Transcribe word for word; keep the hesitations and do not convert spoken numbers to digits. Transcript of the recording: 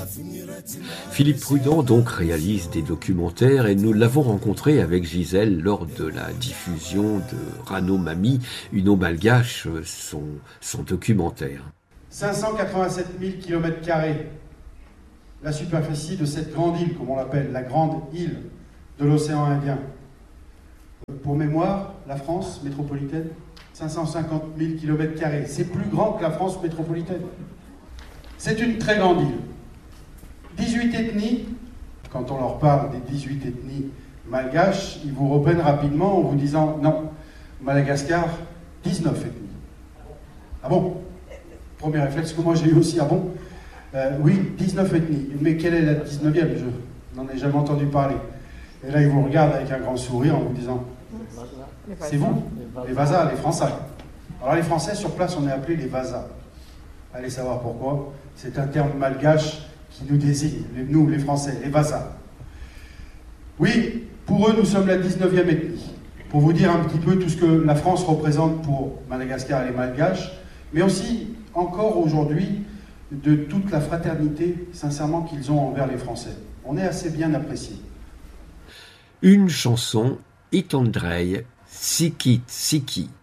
Philippe Prudent donc réalise des documentaires et nous l'avons rencontré avec Gisèle lors de la diffusion de Rano Mami, une eau malgache, son, son documentaire. cinq cent quatre-vingt-sept mille kilomètres carrés, la superficie de cette grande île, comme on l'appelle, la grande île de l'océan Indien. Pour mémoire, la France métropolitaine, cinq cent cinquante mille kilomètres carrés, c'est plus grand que la France métropolitaine. C'est une très grande île. dix-huit ethnies, quand on leur parle des dix-huit ethnies malgaches, ils vous reprennent rapidement en vous disant non, Madagascar, dix-neuf ethnies. Ah bon? Premier réflexe que moi j'ai eu aussi, ah bon? euh, Oui, dix-neuf ethnies. Mais quelle est la dix-neuvième? Je n'en ai jamais entendu parler. Et là, ils vous regardent avec un grand sourire en vous disant c'est vous, les Vasas, les Français. Alors les Français, sur place, on est appelés les Vasas. Allez savoir pourquoi. C'est un terme malgache qui nous désigne, nous, les Français, les Vasas. Oui, pour eux, nous sommes la dix-neuvième ethnie. Pour vous dire un petit peu tout ce que la France représente pour Madagascar et les Malgaches, mais aussi, encore aujourd'hui, de toute la fraternité, sincèrement, qu'ils ont envers les Français. On est assez bien appréciés. Une chanson, Itandrei, Sikit Siki.